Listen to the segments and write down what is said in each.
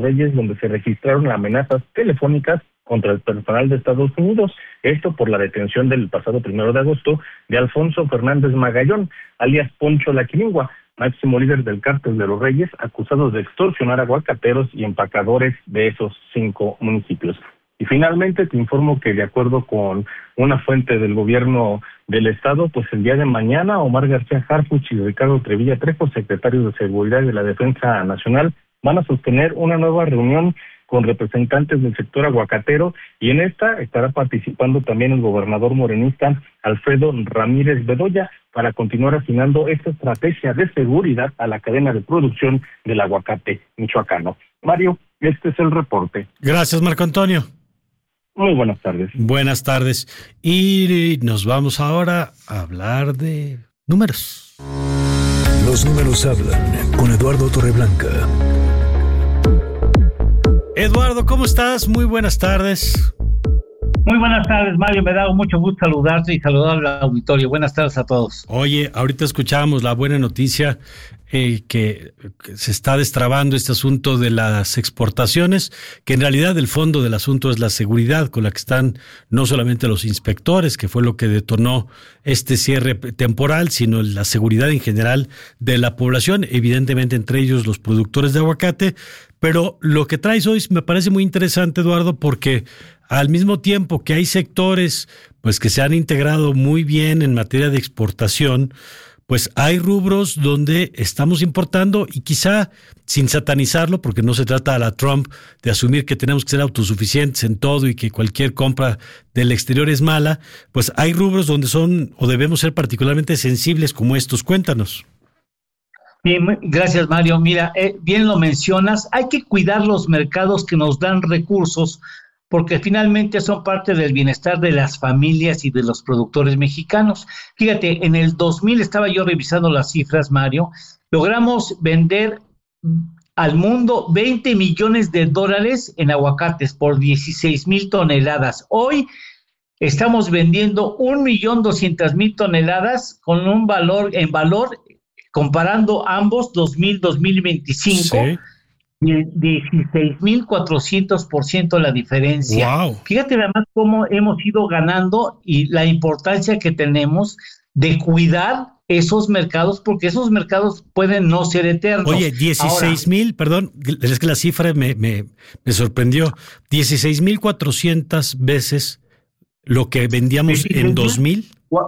Reyes, donde se registraron amenazas telefónicas contra el personal de Estados Unidos. Esto por la detención del pasado 1 de agosto de Alfonso Fernández Magallón, alias Poncho la Quilingua, máximo líder del Cártel de los Reyes, acusado de extorsionar aguacateros y empacadores de esos 5 municipios. Y finalmente te informo que de acuerdo con una fuente del gobierno del estado, pues el día de mañana Omar García Harfuch y Ricardo Trevilla Trejo, secretarios de Seguridad y de la Defensa Nacional, van a sostener una nueva reunión con representantes del sector aguacatero, y en esta estará participando también el gobernador morenista Alfredo Ramírez Bedoya para continuar afinando esta estrategia de seguridad a la cadena de producción del aguacate michoacano. Mario, este es el reporte. Gracias, Marco Antonio. Muy buenas tardes. Buenas tardes. Y nos vamos ahora a hablar de números. Los números hablan con Eduardo Torreblanca. Eduardo, ¿cómo estás? Muy buenas tardes. Muy buenas tardes, Mario. Me da mucho gusto saludarte y saludar al auditorio. Buenas tardes a todos. Oye, ahorita escuchábamos la buena noticia que se está destrabando este asunto de las exportaciones, que en realidad el fondo del asunto es la seguridad con la que están no solamente los inspectores, que fue lo que detonó este cierre temporal, sino la seguridad en general de la población, evidentemente entre ellos los productores de aguacate. Pero lo que traes hoy me parece muy interesante, Eduardo, porque al mismo tiempo que hay sectores pues que se han integrado muy bien en materia de exportación, pues hay rubros donde estamos importando y quizá sin satanizarlo, porque no se trata a la Trump de asumir que tenemos que ser autosuficientes en todo y que cualquier compra del exterior es mala, pues hay rubros donde son o debemos ser particularmente sensibles como estos. Cuéntanos. Bien, gracias, Mario. Mira, bien lo mencionas, hay que cuidar los mercados que nos dan recursos, porque finalmente son parte del bienestar de las familias y de los productores mexicanos. Fíjate, en el 2000 estaba yo revisando las cifras, Mario, logramos vender al mundo $20 millones en aguacates por 16,000 toneladas. Hoy estamos vendiendo 1,200,000 toneladas con un valor, comparando ambos, 2000-2025, sí. 16,400% la diferencia. Wow. Fíjate nada más cómo hemos ido ganando y la importancia que tenemos de cuidar esos mercados, porque esos mercados pueden no ser eternos. Oye, 16,000, perdón, es que la cifra me sorprendió. 16,400 veces lo que vendíamos en 2000.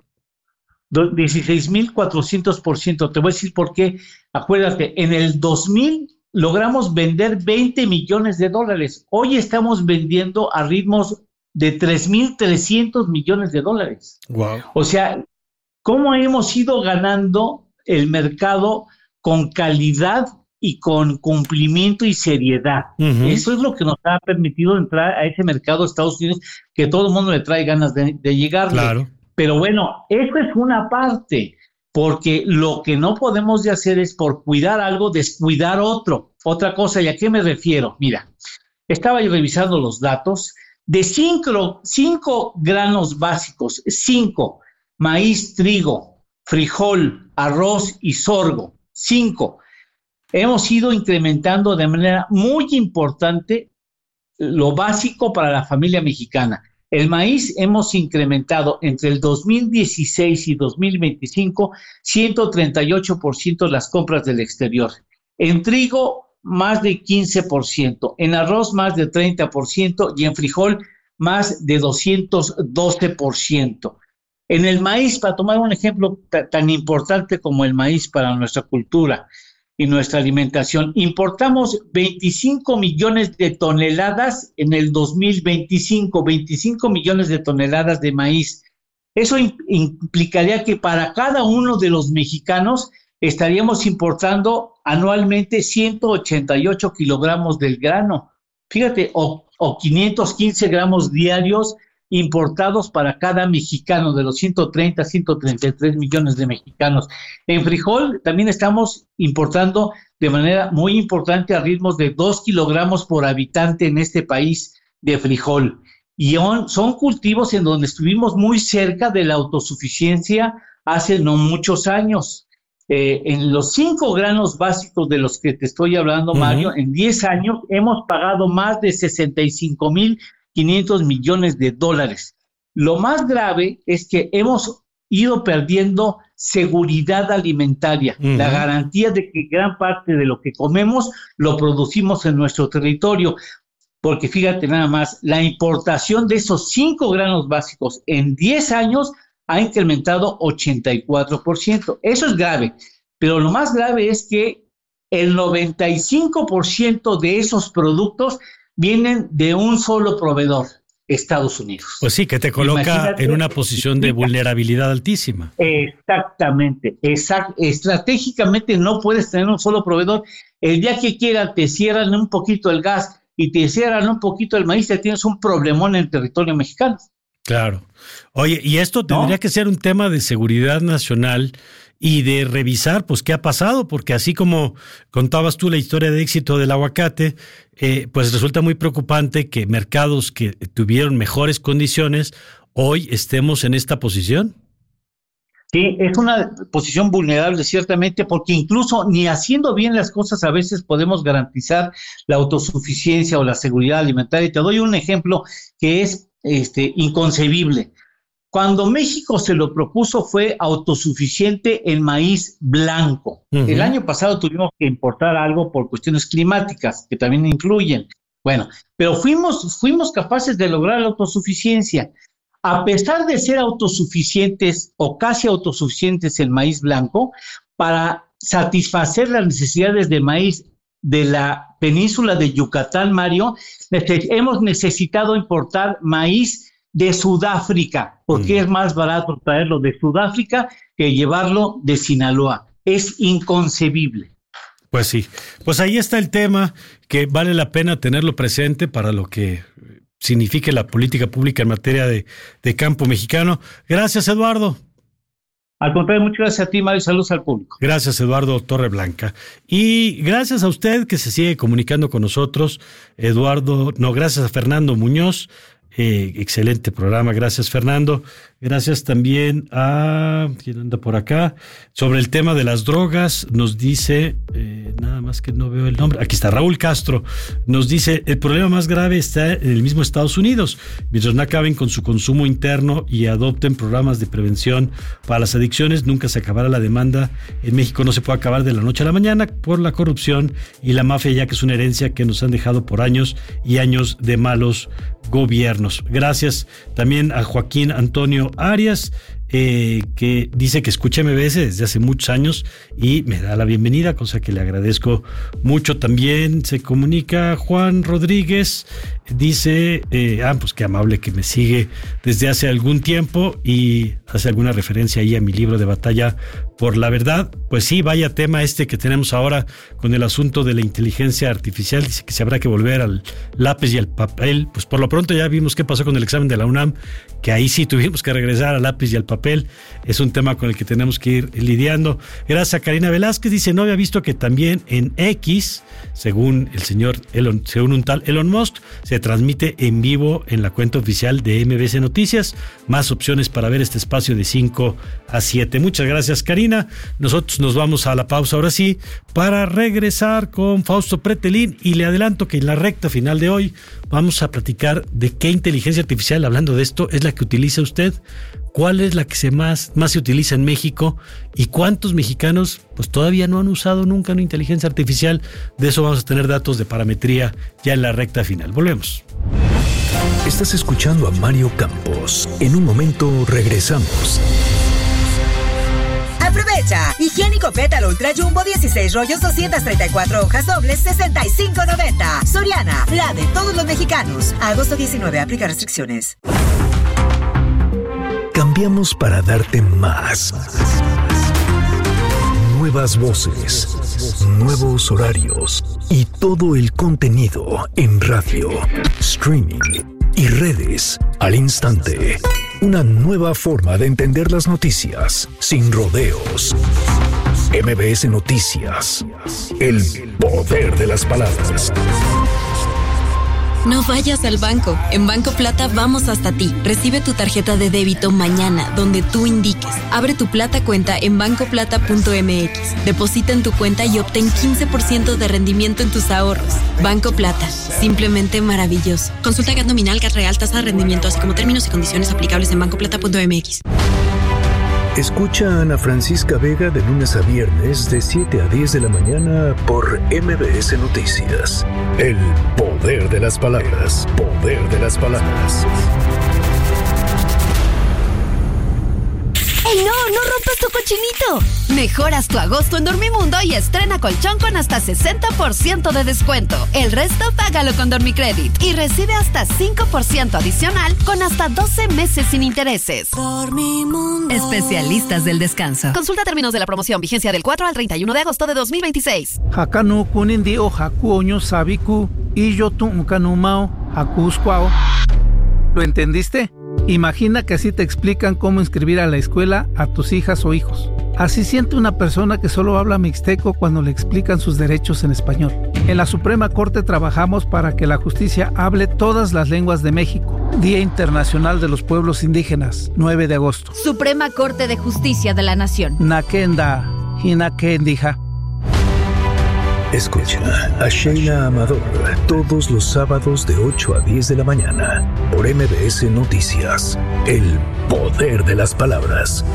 16,400%. Te voy a decir por qué. Acuérdate, en el 2000 logramos vender $20 millones. Hoy estamos vendiendo a ritmos de 3,300 millones de dólares. Wow. O sea, ¿cómo hemos ido ganando el mercado con calidad y con cumplimiento y seriedad? Uh-huh. Eso es lo que nos ha permitido entrar a ese mercado de Estados Unidos, que todo el mundo le trae ganas de llegarle. Claro. Pero bueno, eso es una parte, porque lo que no podemos de hacer es por cuidar algo, descuidar otra cosa. ¿Y a qué me refiero? Mira, estaba yo revisando los datos de 5 granos básicos, 5, maíz, trigo, frijol, arroz y sorgo, 5. Hemos ido incrementando de manera muy importante lo básico para la familia mexicana. El maíz hemos incrementado entre el 2016 y 2025 138% las compras del exterior. En trigo, más de 15%. En arroz, más de 30%. Y en frijol, más de 212%. En el maíz, para tomar un ejemplo tan importante como el maíz para nuestra cultura y nuestra alimentación, importamos 25 millones de toneladas en el 2025, 25 millones de toneladas de maíz. Eso implicaría que para cada uno de los mexicanos estaríamos importando anualmente 188 kilogramos del grano. Fíjate, o 515 gramos diarios importados para cada mexicano de los 133 millones de mexicanos. En frijol también estamos importando de manera muy importante a ritmos de 2 kilogramos por habitante en este país de frijol. Y son cultivos en donde estuvimos muy cerca de la autosuficiencia hace no muchos años. en los 5 granos básicos de los que te estoy hablando, Mario, en 10 años hemos pagado más de 65,500 millones de dólares. Lo más grave es que hemos ido perdiendo seguridad alimentaria, la garantía de que gran parte de lo que comemos lo producimos en nuestro territorio, porque fíjate nada más, la importación de esos 5 granos básicos en 10 años ha incrementado 84%. Eso es grave, pero lo más grave es que el 95% de esos productos vienen de un solo proveedor, Estados Unidos. Pues sí, que te coloca en una posición de vulnerabilidad altísima. Exactamente, estratégicamente no puedes tener un solo proveedor. El día que quieran te cierran un poquito el gas y te cierran un poquito el maíz, ya tienes un problemón en el territorio mexicano. Claro. Oye, y esto tendría que ser un tema de seguridad nacional y de revisar, pues, qué ha pasado, porque así como contabas tú la historia de éxito del aguacate, pues resulta muy preocupante que mercados que tuvieron mejores condiciones hoy estemos en esta posición. Sí, es una posición vulnerable ciertamente, porque incluso ni haciendo bien las cosas a veces podemos garantizar la autosuficiencia o la seguridad alimentaria. Te doy un ejemplo que es inconcebible. Cuando México se lo propuso fue autosuficiente en maíz blanco. El año pasado tuvimos que importar algo por cuestiones climáticas, que también influyen. Bueno, pero fuimos capaces de lograr la autosuficiencia. A pesar de ser autosuficientes o casi autosuficientes en maíz blanco, para satisfacer las necesidades de maíz de la península de Yucatán, Mario, hemos necesitado importar maíz de Sudáfrica, porque es más barato traerlo de Sudáfrica que llevarlo de Sinaloa. Es inconcebible. Pues sí, pues ahí está el tema, que vale la pena tenerlo presente para lo que signifique la política pública en materia de campo mexicano. Gracias, Eduardo. Al contrario, muchas gracias a ti, Mario, y saludos al público. Gracias, Eduardo Torreblanca. Y gracias a usted que se sigue comunicando con nosotros, gracias a Fernando Muñoz. Excelente programa, gracias, Fernando. Gracias también a ¿quién anda por acá? Sobre el tema de las drogas, nos dice, nada más que no veo el nombre, aquí está Raúl Castro, nos dice, el problema más grave está en el mismo Estados Unidos. Mientras no acaben con su consumo interno y adopten programas de prevención para las adicciones, nunca se acabará la demanda. En México no se puede acabar de la noche a la mañana por la corrupción y la mafia, ya que es una herencia que nos han dejado por años y años de malos gobiernos. Gracias también a Joaquín Antonio Arias, que dice que escucha MBS desde hace muchos años y me da la bienvenida, cosa que le agradezco mucho. También se comunica Juan Rodríguez, dice, pues qué amable que me sigue desde hace algún tiempo y hace alguna referencia ahí a mi libro de Batalla por la Verdad. Pues sí, vaya tema que tenemos ahora con el asunto de la inteligencia artificial. Dice que se habrá que volver al lápiz y al papel. Pues por lo pronto ya vimos qué pasó con el examen de la UNAM, que ahí sí tuvimos que regresar al lápiz y al papel. Es un tema con el que tenemos que ir lidiando. Gracias a Karina Velázquez, dice, no había visto que también en X, según un tal Elon Musk, se transmite en vivo en la cuenta oficial de MBS Noticias. Más opciones para ver este espacio de 5 a 7. Muchas gracias, Karina. Nosotros nos vamos a la pausa ahora sí, para regresar con Fausto Pretelín, y le adelanto que en la recta final de hoy vamos a platicar de qué inteligencia artificial, hablando de esto, es la que utiliza usted, cuál es la que más se utiliza en México y cuántos mexicanos pues todavía no han usado nunca una inteligencia artificial. De eso vamos a tener datos de parametría ya en la recta final. Volvemos. Estás escuchando a Mario Campos. En un momento regresamos. Aprovecha. Higiénico Pétalo Ultra Jumbo 16 rollos 234 hojas dobles 65.90. Soriana, la de todos los mexicanos. Agosto 19, aplica restricciones. Cambiamos para darte más. Nuevas voces, nuevos horarios y todo el contenido en radio, streaming y redes al instante. Una nueva forma de entender las noticias sin rodeos. MBS Noticias. El poder de las palabras. No vayas al banco. En Banco Plata vamos hasta ti. Recibe tu tarjeta de débito mañana, donde tú indiques. Abre tu Plata cuenta en bancoplata.mx. Deposita en tu cuenta y obtén 15% de rendimiento en tus ahorros. Banco Plata. Simplemente maravilloso. Consulta GAT nominal, GAT real, tasa de rendimiento, así como términos y condiciones aplicables en bancoplata.mx. Escucha a Ana Francisca Vega de lunes a viernes de 7 a 10 de la mañana por MBS Noticias. El poder de las palabras. Poder de las palabras. ¡Ey, no rompas tu cochinito! Mejoras tu agosto en Dormimundo y estrena colchón con hasta 60% de descuento. El resto págalo con Dormicredit y recibe hasta 5% adicional con hasta 12 meses sin intereses. Dormimundo. Especialistas del descanso. Consulta términos de la promoción. Vigencia del 4 al 31 de agosto de 2026. Hakanu kunindi o haku oño sabiku y yo tu ukanumao hakuskwao. ¿Lo entendiste? Imagina que así te explican cómo inscribir a la escuela a tus hijas o hijos. Así siente una persona que solo habla mixteco cuando le explican sus derechos en español. En la Suprema Corte trabajamos para que la justicia hable todas las lenguas de México. Día Internacional de los Pueblos Indígenas, 9 de agosto. Suprema Corte de Justicia de la Nación. Nakenda, Hinakendija. Escucha a Sheila Amador todos los sábados de 8 a 10 de la mañana por MBS Noticias. El poder de las palabras.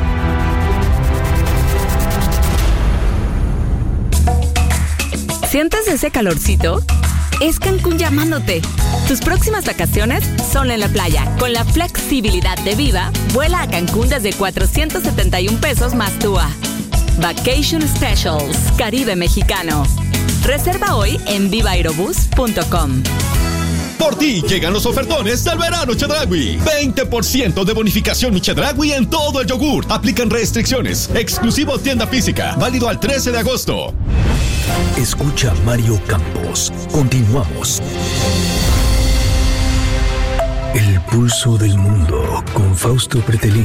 ¿Sientes ese calorcito? Es Cancún llamándote. Tus próximas vacaciones son en la playa. Con la flexibilidad de Viva, vuela a Cancún desde 471 pesos más TUA. Vacation Specials, Caribe Mexicano. Reserva hoy en vivaaerobus.com. Por ti llegan los ofertones del verano Chedraui. 20% de bonificación Chedraui en todo el yogur. Aplican restricciones. Exclusivo tienda física. Válido al 13 de agosto. Escucha Mario Campos. Continuamos. El pulso del mundo con Fausto Pretelín.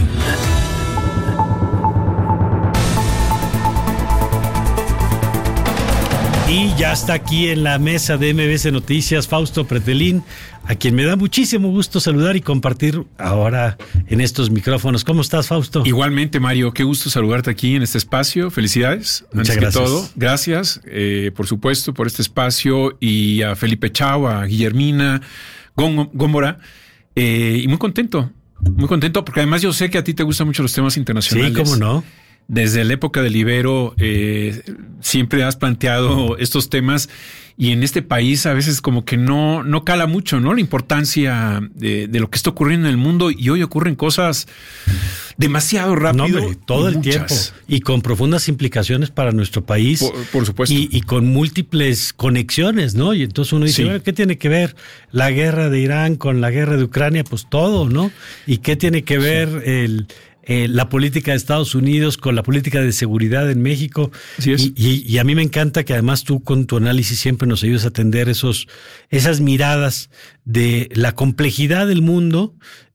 Y ya está aquí en la mesa de MBS Noticias Fausto Pretelín, a quien me da muchísimo gusto saludar y compartir ahora en estos micrófonos. ¿Cómo estás, Fausto? Igualmente, Mario, qué gusto saludarte aquí en este espacio. Felicidades. Muchas gracias. Que todo, gracias, por supuesto, por este espacio, y a Felipe Chao, a Guillermina Gómora, y muy contento porque además yo sé que a ti te gustan mucho los temas internacionales. Sí, cómo no. Desde la época del Ibero siempre has planteado estos temas, y en este país a veces como que no cala mucho, ¿no? La importancia de lo que está ocurriendo en el mundo, y hoy ocurren cosas demasiado rápido. No, hombre, todo el tiempo. Y con profundas implicaciones para nuestro país. Por supuesto. Y con múltiples conexiones, ¿no? Y entonces uno dice, bueno, ¿qué tiene que ver la guerra de Irán con la guerra de Ucrania? Pues todo, ¿no? ¿Y qué tiene que ver la política de Estados Unidos con la política de seguridad en México? Así es. Y a mí me encanta que además tú con tu análisis siempre nos ayudes a atender esas miradas de la complejidad del mundo,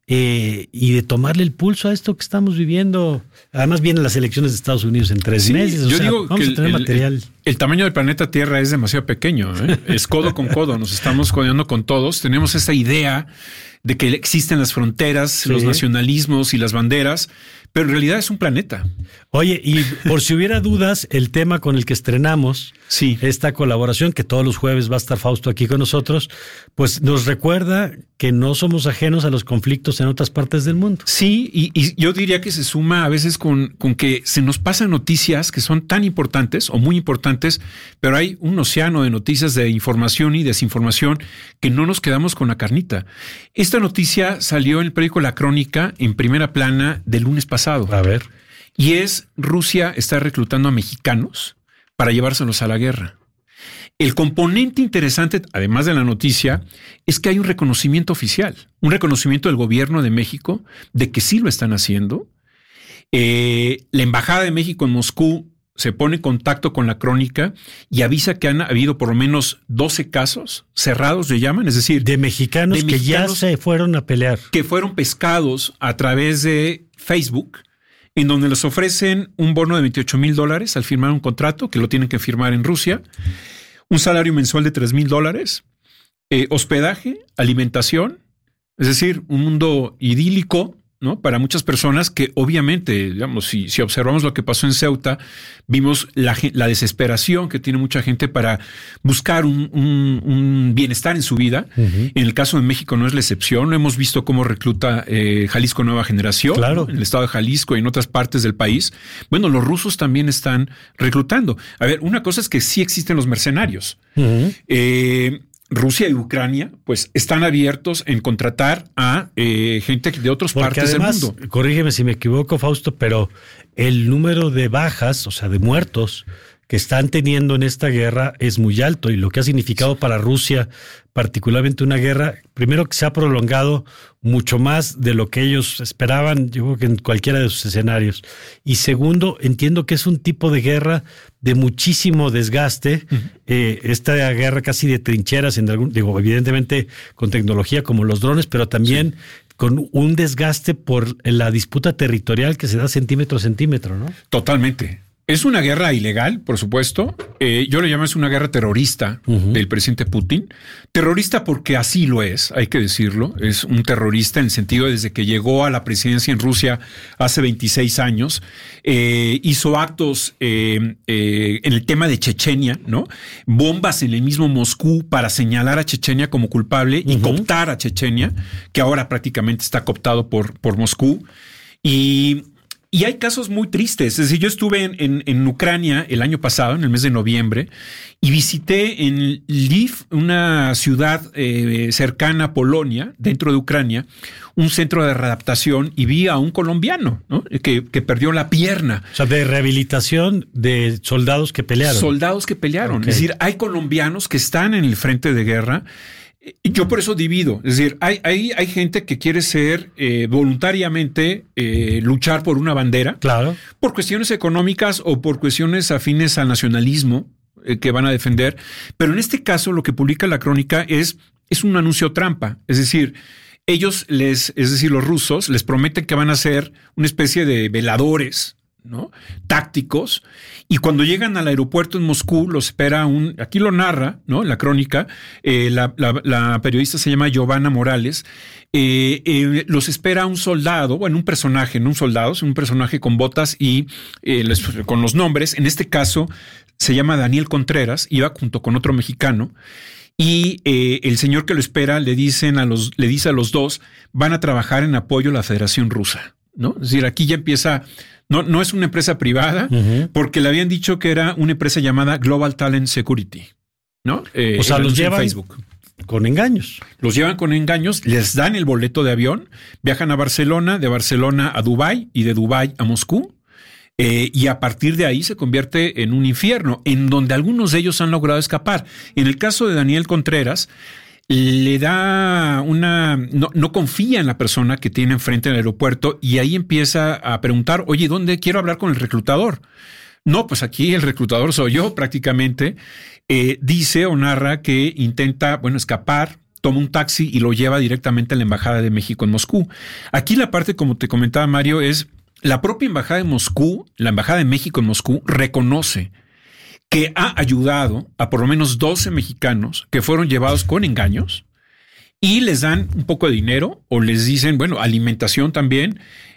y de tomarle el pulso a esto que estamos viviendo. Además vienen las elecciones de Estados Unidos en 3 meses. Yo digo vamos que a tener material. El tamaño del planeta Tierra es demasiado pequeño, ¿eh? Es codo con codo, nos estamos codeando con todos. Tenemos esa idea de que existen las fronteras, los nacionalismos y las banderas, pero en realidad es un planeta. Oye, y por si hubiera dudas, el tema con el que estrenamos esta colaboración, que todos los jueves va a estar Fausto aquí con nosotros, pues nos recuerda que no somos ajenos a los conflictos en otras partes del mundo. Sí, y yo diría que se suma a veces con que se nos pasan noticias que son tan importantes o muy importantes, pero hay un océano de noticias de información y desinformación que no nos quedamos con la carnita. Esta noticia salió en el periódico La Crónica en primera plana del lunes pasado. A ver. Y es: Rusia está reclutando a mexicanos para llevárselos a la guerra. El componente interesante, además de la noticia, es que hay un reconocimiento oficial, un reconocimiento del gobierno de México de que sí lo están haciendo. La Embajada de México en Moscú se pone en contacto con La Crónica y avisa que han habido por lo menos 12 casos cerrados, le llaman, es decir, de mexicanos que ya se fueron a pelear, que fueron pescados a través de Facebook, en donde les ofrecen un bono de $28,000 al firmar un contrato, que lo tienen que firmar en Rusia, un salario mensual de $3,000, hospedaje, alimentación, es decir, un mundo idílico, ¿no? Para muchas personas que obviamente, digamos, si observamos lo que pasó en Ceuta, vimos la desesperación que tiene mucha gente para buscar un bienestar en su vida. En el caso de México no es la excepción. Lo hemos visto cómo recluta Jalisco Nueva Generación, claro, en el estado de Jalisco y en otras partes del país. Bueno, los rusos también están reclutando. A ver, una cosa es que sí existen los mercenarios. Rusia y Ucrania, pues, están abiertos en contratar a gente de otras partes además, del mundo. Corrígeme si me equivoco, Fausto, pero el número de bajas, o sea, de muertos que están teniendo en esta guerra es muy alto, y lo que ha significado para Rusia, particularmente una guerra, primero, que se ha prolongado mucho más de lo que ellos esperaban, yo creo que en cualquiera de sus escenarios. Y segundo, entiendo que es un tipo de guerra de muchísimo desgaste, esta guerra casi de trincheras, evidentemente con tecnología como los drones, pero también con un desgaste por la disputa territorial que se da centímetro a centímetro, ¿no? Totalmente. Es una guerra ilegal, por supuesto. Yo le llamo es una guerra terrorista del presidente Putin. Terrorista porque así lo es, hay que decirlo. Es un terrorista en el sentido desde que llegó a la presidencia en Rusia hace 26 años. Hizo actos en el tema de Chechenia, ¿no? Bombas en el mismo Moscú para señalar a Chechenia como culpable y cooptar a Chechenia, que ahora prácticamente está cooptado por Moscú. Y hay casos muy tristes. Es decir, yo estuve en Ucrania el año pasado, en el mes de noviembre, y visité en Lviv, una ciudad cercana a Polonia, dentro de Ucrania, un centro de readaptación, y vi a un colombiano, ¿no? que perdió la pierna. O sea, de rehabilitación de soldados que pelearon. Soldados que pelearon. Okay. Es decir, hay colombianos que están en el frente de guerra. Yo por eso divido, es decir, hay gente que quiere ser voluntariamente luchar por una bandera, claro, por cuestiones económicas o por cuestiones afines al nacionalismo que van a defender, pero en este caso lo que publica la crónica es un anuncio trampa, es decir, los rusos les prometen que van a ser una especie de veladores, ¿no? Tácticos, y cuando llegan al aeropuerto en Moscú los espera aquí lo narra, ¿no? La crónica, la periodista se llama Giovanna Morales, los espera un soldado, bueno, un personaje, no un soldado, es un personaje con botas y con los nombres. En este caso se llama Daniel Contreras, iba junto con otro mexicano. Y el señor que lo espera le dice a los dos, van a trabajar en apoyo a la Federación Rusa, ¿no? Es decir, aquí ya empieza. No es una empresa privada, porque le habían dicho que era una empresa llamada Global Talent Security, ¿no? O sea, los llevan Facebook con engaños. Los llevan con engaños, les dan el boleto de avión, viajan a Barcelona, de Barcelona a Dubái y de Dubái a Moscú. Y a partir de ahí se convierte en un infierno, en donde algunos de ellos han logrado escapar. En el caso de Daniel Contreras, le da no confía en la persona que tiene enfrente en el aeropuerto, y ahí empieza a preguntar, oye, ¿dónde quiero hablar con el reclutador? No, pues aquí el reclutador soy yo prácticamente. Dice o narra que intenta, escapar, toma un taxi y lo lleva directamente a la Embajada de México en Moscú. Aquí la parte, como te comentaba Mario, es la propia Embajada de Moscú, la Embajada de México en Moscú reconoce que ha ayudado a por lo menos 12 mexicanos que fueron llevados con engaños, y les dan un poco de dinero o les dicen, alimentación también.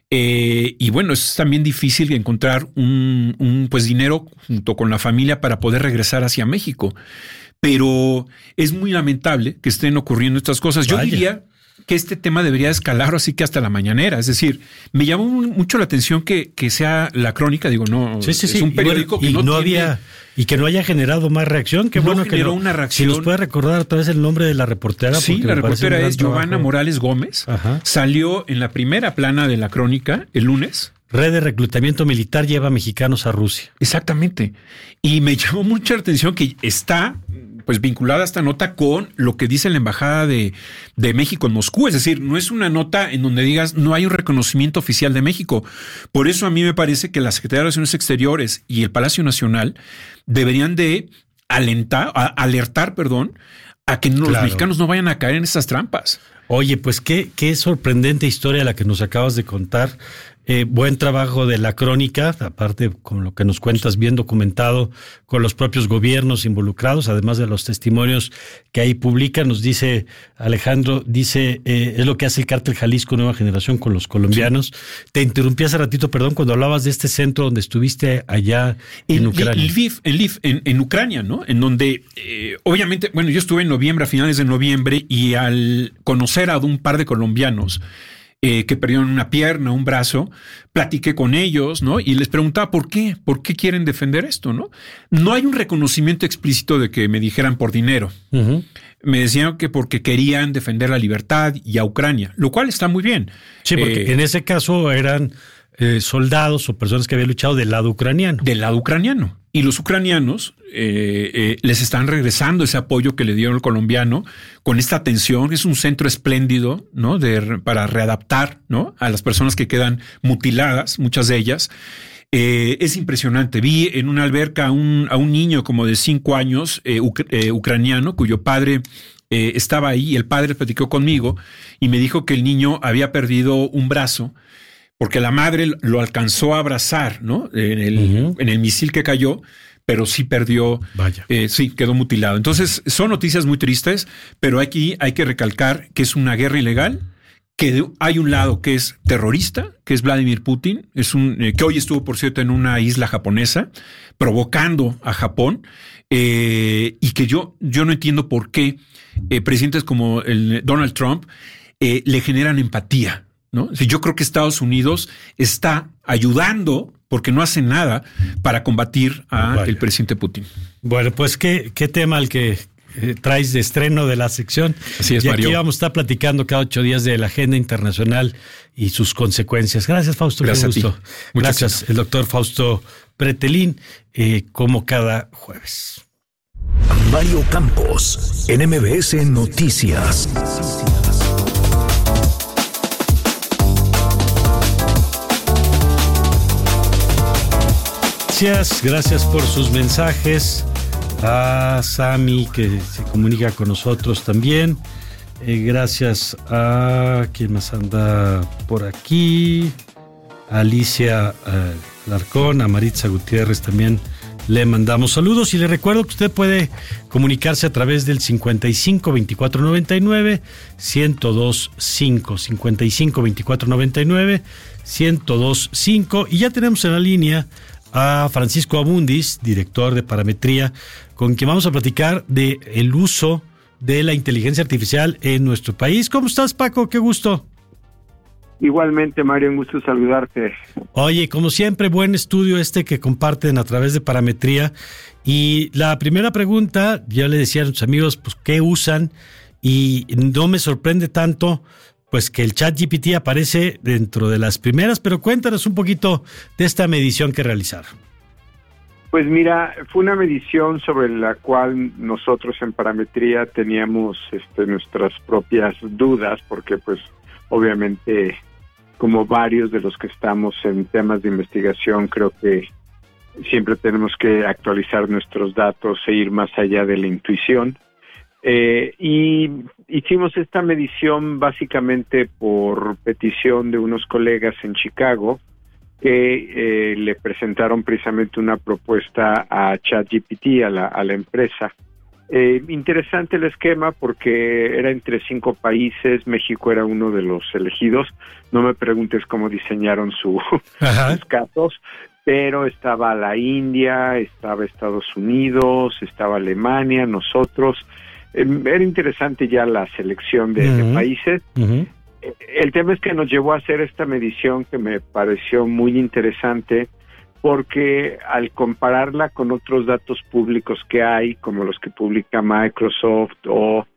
Es también difícil encontrar un dinero junto con la familia para poder regresar hacia México. Pero es muy lamentable que estén ocurriendo estas cosas. Yo diría que este tema debería escalar así que hasta la mañanera. Es decir, me llamó mucho la atención que sea la crónica, es un periódico que no había y que no haya generado más reacción. Qué bueno que una reacción. Si nos puede recordar otra vez el nombre de la reportera. Sí, la reportera es Giovanna Morales Gómez. Ajá. Salió en la primera plana de la crónica el lunes. Red de reclutamiento militar lleva mexicanos a Rusia. Exactamente. Y me llamó mucho la atención que está vinculada esta nota con lo que dice la Embajada de México en Moscú. Es decir, no es una nota en donde digas no hay un reconocimiento oficial de México. Por eso a mí me parece que la Secretaría de Relaciones Exteriores y el Palacio Nacional deberían de alertar a que los mexicanos no vayan a caer en esas trampas. Oye, pues qué sorprendente historia la que nos acabas de contar. Buen trabajo de la crónica, aparte con lo que nos cuentas, bien documentado con los propios gobiernos involucrados, además de los testimonios que ahí publican. Nos dice Alejandro, es lo que hace el Cártel Jalisco Nueva Generación con los colombianos. Sí. Te interrumpí hace ratito, perdón, cuando hablabas de este centro donde estuviste allá en Ucrania. En Ucrania, ¿no? En donde, obviamente, bueno, yo estuve en noviembre, a finales de noviembre, y al conocer a un par de colombianos que perdieron una pierna, un brazo, platiqué con ellos, ¿no? Y les preguntaba por qué quieren defender esto, ¿no? No hay un reconocimiento explícito de que me dijeran por dinero. Uh-huh. Me decían que porque querían defender la libertad y a Ucrania, lo cual está muy bien. Sí, porque en ese caso eran soldados o personas que habían luchado del lado ucraniano. Del lado ucraniano. Y los ucranianos les están regresando ese apoyo que le dieron el colombiano con esta atención. Es un centro espléndido, ¿no? Para readaptar, ¿no? A las personas que quedan mutiladas, muchas de ellas. Es impresionante. Vi en una alberca a un niño como de 5 años, ucraniano, cuyo padre estaba ahí. El padre platicó conmigo y me dijo que el niño había perdido un brazo porque la madre lo alcanzó a abrazar, ¿no? En el misil que cayó, pero sí perdió. Vaya. Sí, quedó mutilado. Entonces, son noticias muy tristes, pero aquí hay que recalcar que es una guerra ilegal, que hay un lado que es terrorista, que es Vladimir Putin, que hoy estuvo, por cierto, en una isla japonesa, provocando a Japón, y que yo no entiendo por qué presidentes como el Donald Trump le generan empatía, ¿no? Yo creo que Estados Unidos está ayudando, porque no hace nada, para combatir al presidente Putin. Bueno, pues qué tema el que traes de estreno de la sección. Así es, y Mario. Aquí vamos a estar platicando cada 8 días de la agenda internacional y sus consecuencias. Gracias, Fausto. Gracias qué gusto. Gracias, el doctor Fausto Pretelín, como cada jueves. Mario Campos, en MBS Noticias. Gracias por sus mensajes. A Sami, que se comunica con nosotros también. Gracias a quien más anda por aquí. A Alicia Larcón, a Maritza Gutiérrez también le mandamos saludos. Y le recuerdo que usted puede comunicarse a través del 55 24 99 1025. 55 24 99 1025. Y ya tenemos en la línea a Francisco Abundis, director de Parametría, con quien vamos a platicar de el uso de la inteligencia artificial en nuestro país. ¿Cómo estás, Paco? Qué gusto. Igualmente, Mario, un gusto saludarte. Oye, como siempre, buen estudio que comparten a través de Parametría. Y la primera pregunta, ya le decía a nuestros amigos, pues, ¿qué usan? Y no me sorprende tanto pues que el ChatGPT aparece dentro de las primeras, pero cuéntanos un poquito de esta medición que realizaron. Pues mira, fue una medición sobre la cual nosotros en Parametría teníamos nuestras propias dudas, porque pues obviamente como varios de los que estamos en temas de investigación, creo que siempre tenemos que actualizar nuestros datos e ir más allá de la intuición. Y hicimos esta medición básicamente por petición de unos colegas en Chicago que le presentaron precisamente una propuesta a ChatGPT, a la empresa. Interesante el esquema porque era entre 5 países, México era uno de los elegidos. No me preguntes cómo diseñaron sus casos, pero estaba la India, estaba Estados Unidos, estaba Alemania, nosotros. Era interesante ya la selección de países. Uh-huh. El tema es que nos llevó a hacer esta medición que me pareció muy interesante porque al compararla con otros datos públicos que hay, como los que publica Microsoft o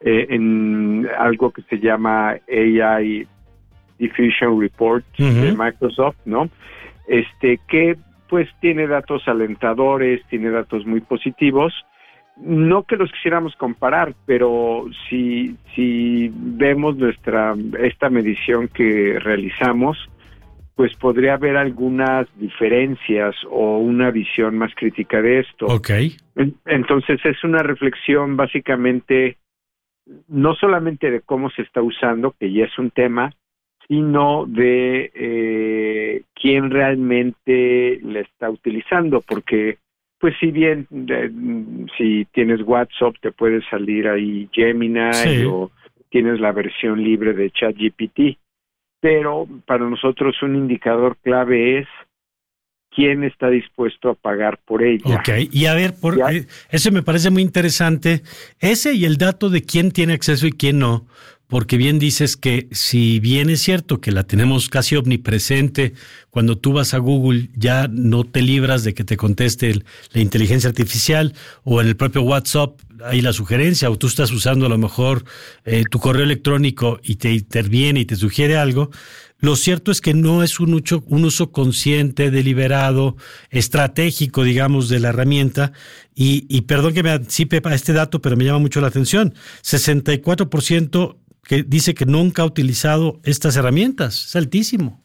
en algo que se llama AI Diffusion Report de Microsoft, ¿no? Que pues tiene datos alentadores, tiene datos muy positivos. No que los quisiéramos comparar, pero si vemos esta medición que realizamos, pues podría haber algunas diferencias o una visión más crítica de esto. Okay. Entonces es una reflexión básicamente no solamente de cómo se está usando, que ya es un tema, sino de quién realmente la está utilizando, porque pues si bien si tienes WhatsApp te puede salir ahí Gemini, sí, o tienes la versión libre de ChatGPT, pero para nosotros un indicador clave es quién está dispuesto a pagar por ella. Ok, y a ver, ese me parece muy interesante, ese y el dato de quién tiene acceso y quién no, porque bien dices que si bien es cierto que la tenemos casi omnipresente, cuando tú vas a Google ya no te libras de que te conteste la inteligencia artificial, o en el propio WhatsApp hay la sugerencia, o tú estás usando a lo mejor tu correo electrónico y te interviene y te sugiere algo. Lo cierto es que no es un uso consciente, deliberado, estratégico, digamos, de la herramienta. Y perdón que me anticipe a este dato, pero me llama mucho la atención. 64% que dice que nunca ha utilizado estas herramientas. Es altísimo.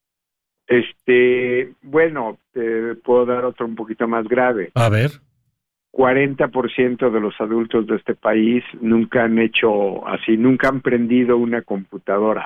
Bueno, te puedo dar otro un poquito más grave. A ver. 40% de los adultos de este país nunca han hecho así, nunca han prendido una computadora.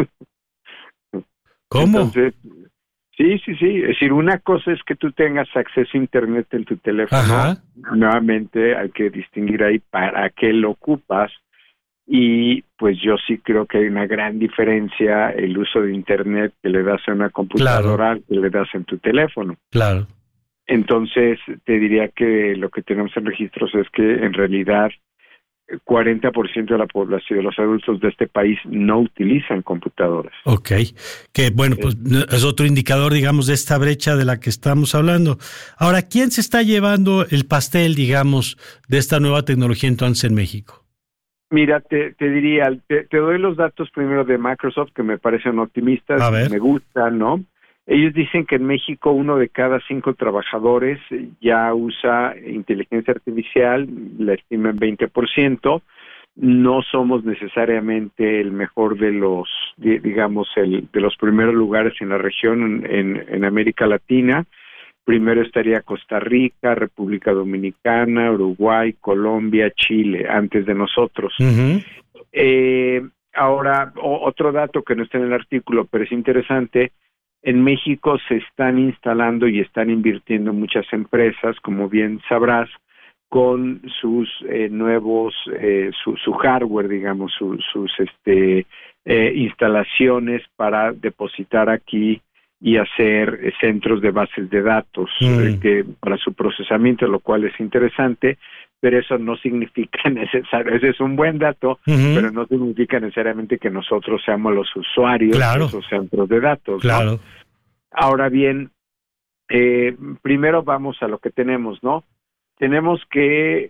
¿Cómo? Entonces, sí. Es decir, una cosa es que tú tengas acceso a Internet en tu teléfono. Ajá. Nuevamente hay que distinguir ahí para qué lo ocupas. Y pues yo sí creo que hay una gran diferencia el uso de Internet que le das a una computadora, claro, que le das en tu teléfono. Claro. Entonces te diría que lo que tenemos en registros es que en realidad 40% de la población, de los adultos de este país, no utilizan computadoras. Ok, que bueno, pues es otro indicador, digamos, de esta brecha de la que estamos hablando. Ahora, ¿quién se está llevando el pastel, digamos, de esta nueva tecnología entonces en México? Mira, te diría, te doy los datos primero de Microsoft, que me parecen optimistas, me gustan, ¿no? Ellos dicen que en México 1 de cada 5 trabajadores ya usa inteligencia artificial, la estima en 20%. No somos necesariamente el mejor de los, digamos, de los primeros lugares en la región, en América Latina. Primero estaría Costa Rica, República Dominicana, Uruguay, Colombia, Chile, antes de nosotros. Uh-huh. Ahora, otro dato que no está en el artículo, pero es interesante. En México se están instalando y están invirtiendo muchas empresas, como bien sabrás, con sus nuevos, su hardware, digamos, sus instalaciones para depositar aquí y hacer centros de bases de datos que para su procesamiento, lo cual es interesante, pero eso no significa necesariamente, ese es un buen dato, pero no significa necesariamente que nosotros seamos los usuarios de esos centros de datos. Claro. ¿No? Ahora bien, primero vamos a lo que tenemos, ¿no? Tenemos que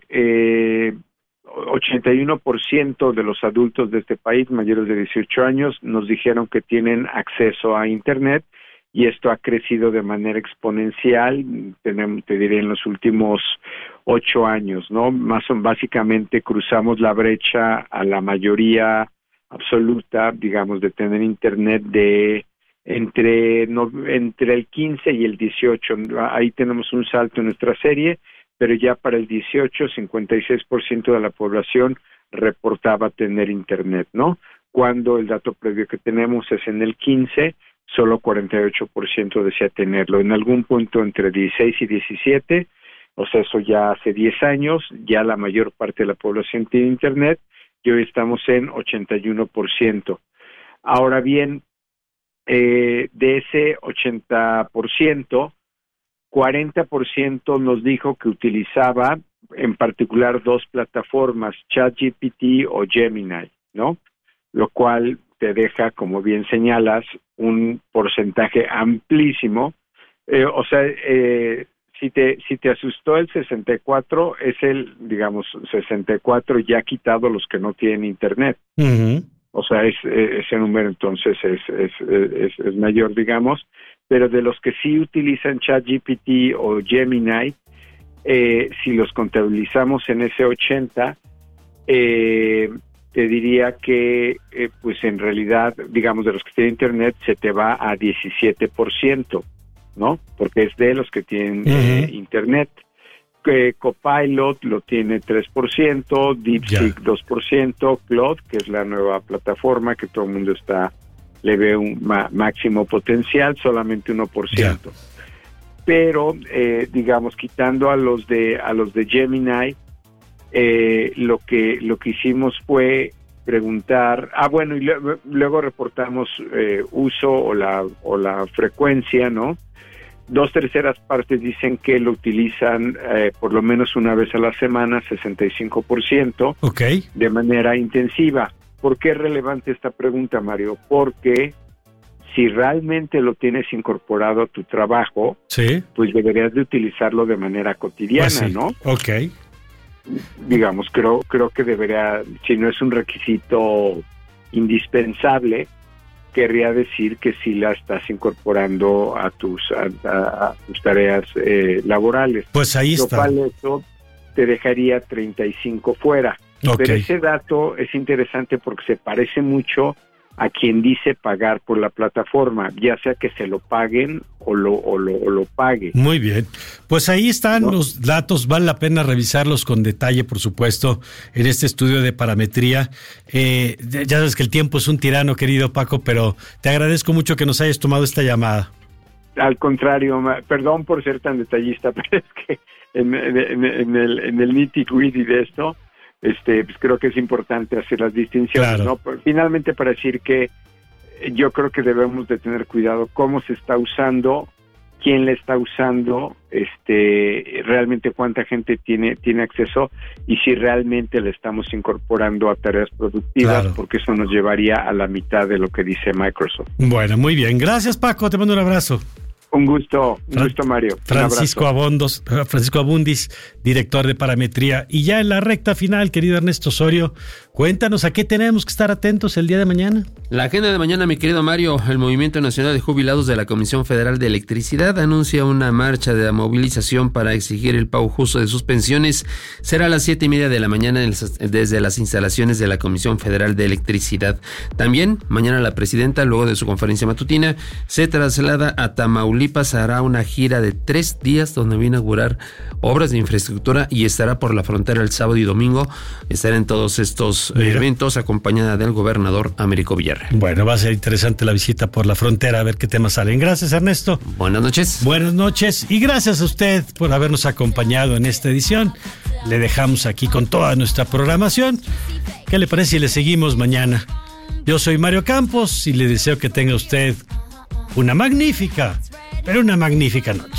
81% de los adultos de este país, mayores de 18 años, nos dijeron que tienen acceso a Internet, y esto ha crecido de manera exponencial, te diré, en los últimos 8 años, ¿no? Básicamente cruzamos la brecha a la mayoría absoluta, digamos, de tener Internet de entre el 15 y el 18. Ahí tenemos un salto en nuestra serie, pero ya para el 18, 56% de la población reportaba tener Internet, ¿no? Cuando el dato previo que tenemos es en el 15, solo 48% desea tenerlo. En algún punto entre 16 y 17, o sea, eso ya hace 10 años, ya la mayor parte de la población tiene Internet, y hoy estamos en 81%. Ahora bien, de ese 80%, 40% nos dijo que utilizaba en particular 2 plataformas, ChatGPT o Gemini, ¿no? Lo cual te deja, como bien señalas, un porcentaje amplísimo. Si te asustó el 64, es el, digamos, 64 ya quitado los que no tienen Internet. Uh-huh. O sea, ese número entonces es mayor, digamos, pero de los que sí utilizan ChatGPT o Gemini, si los contabilizamos en ese 80, te diría que, pues en realidad, digamos, de los que tienen Internet, se te va a 17%, ¿no? Porque es de los que tienen Internet. Copilot lo tiene 3%, DeepSeek 2%, Claude, que es la nueva plataforma que todo el mundo le ve un máximo potencial, solamente 1%. Pero digamos, quitando a los de Gemini, lo que hicimos fue preguntar, bueno, y luego reportamos uso o la frecuencia, ¿no? 2/3 partes dicen que lo utilizan por lo menos una vez a la semana, 65%, de manera intensiva. ¿Por qué es relevante esta pregunta, Mario? Porque si realmente lo tienes incorporado a tu trabajo, pues deberías de utilizarlo de manera cotidiana, ¿no? Digamos, creo que debería, si no es un requisito indispensable, querría decir que sí la estás incorporando a tus tareas laborales. Pues ahí está. Lo cual eso te dejaría 35 fuera. Pero ese dato es interesante porque se parece mucho a quien dice pagar por la plataforma, ya sea que se lo paguen o lo pague. Muy bien, pues ahí están los datos, vale la pena revisarlos con detalle, por supuesto, en este estudio de parametría. Ya sabes que el tiempo es un tirano, querido Paco, pero te agradezco mucho que nos hayas tomado esta llamada. Al contrario, perdón por ser tan detallista, pero es que en el nitty-gritty de esto, pues creo que es importante hacer las distinciones, ¿no? Finalmente, para decir que yo creo que debemos de tener cuidado cómo se está usando, quién le está usando, realmente cuánta gente tiene acceso y si realmente le estamos incorporando a tareas productivas, porque eso nos llevaría a la mitad de lo que dice Microsoft. Bueno, muy bien. Gracias, Paco. Te mando un abrazo. Un gusto, Mario. Francisco Abundis, director de parametría. Y ya en la recta final, querido Ernesto Osorio, cuéntanos a qué tenemos que estar atentos el día de mañana. La agenda de mañana, mi querido Mario, el Movimiento Nacional de Jubilados de la Comisión Federal de Electricidad anuncia una marcha de movilización para exigir el pago justo de sus pensiones. Será a las 7:30 de la mañana desde las instalaciones de la Comisión Federal de Electricidad. También, mañana la presidenta, luego de su conferencia matutina, se traslada a Tamaulipas. Hará una gira de 3 días donde va a inaugurar obras de infraestructura y estará por la frontera el sábado y domingo. Estará en todos estos eventos acompañada del gobernador Américo Villarreal. Bueno, va a ser interesante la visita por la frontera, a ver qué temas salen. Gracias, Ernesto. Buenas noches. Buenas noches y gracias a usted por habernos acompañado en esta edición. Le dejamos aquí con toda nuestra programación. ¿Qué le parece si le seguimos mañana? Yo soy Mario Campos y le deseo que tenga usted una magnífica noche.